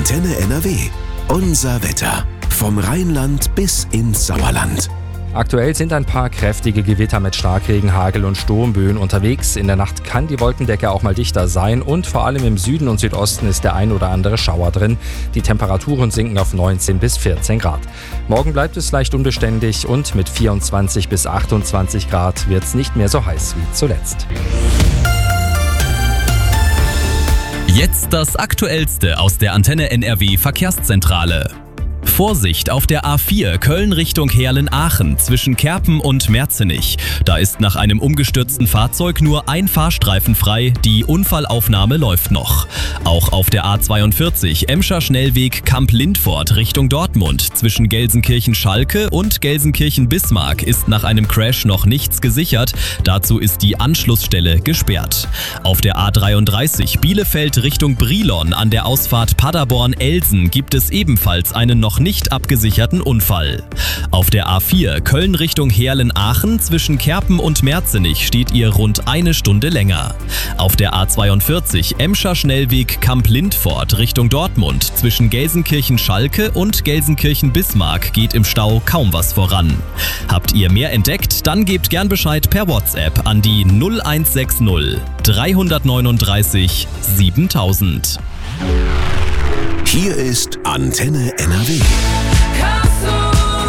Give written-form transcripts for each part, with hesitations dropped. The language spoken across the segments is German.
Antenne NRW. Unser Wetter. Vom Rheinland bis ins Sauerland. Aktuell sind ein paar kräftige Gewitter mit Starkregen, Hagel und Sturmböen unterwegs. In der Nacht kann die Wolkendecke auch mal dichter sein und vor allem im Süden und Südosten ist der ein oder andere Schauer drin. Die Temperaturen sinken auf 19 bis 14 Grad. Morgen bleibt es leicht unbeständig und mit 24 bis 28 Grad wird es nicht mehr so heiß wie zuletzt. Jetzt das Aktuellste aus der Antenne NRW Verkehrszentrale. Vorsicht auf der A4 Köln Richtung Heerlen-Aachen zwischen Kerpen und Merzenich. Da ist nach einem umgestürzten Fahrzeug nur ein Fahrstreifen frei, die Unfallaufnahme läuft noch. Auch auf der A42 Emscher Schnellweg Kamp-Lindfort Richtung Dortmund zwischen Gelsenkirchen-Schalke und Gelsenkirchen-Bismarck ist nach einem Crash noch nichts gesichert. Dazu ist die Anschlussstelle gesperrt. Auf der A33 Bielefeld Richtung Brilon an der Ausfahrt Paderborn-Elsen gibt es ebenfalls einen noch nicht abgesicherten Unfall. Auf der A4 Köln Richtung Heerlen-Aachen zwischen Kerpen und Merzenich steht ihr rund eine Stunde länger. Auf der A42 Emscher Schnellweg Kamp-Lindfort Richtung Dortmund zwischen Gelsenkirchen-Schalke und Gelsenkirchen-Bismarck geht im Stau kaum was voran. Habt ihr mehr entdeckt? Dann gebt gern Bescheid per WhatsApp an die 0160 339 7000. Hier ist Antenne NRW.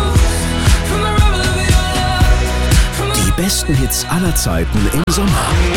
Die besten Hits aller Zeiten im Sommer.